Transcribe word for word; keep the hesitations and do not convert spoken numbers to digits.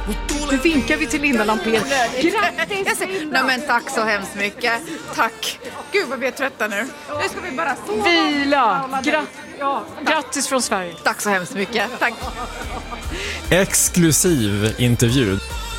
Nu vinkar vi till Linda Lampén. Grattis Linda! Nej men tack så hemskt mycket. Tack. Gud vad vi är trötta nu. Nu ska vi bara sova. Vila! Gra- ja, grattis från Sverige. Tack så hemskt mycket. Tack. Exklusiv intervju.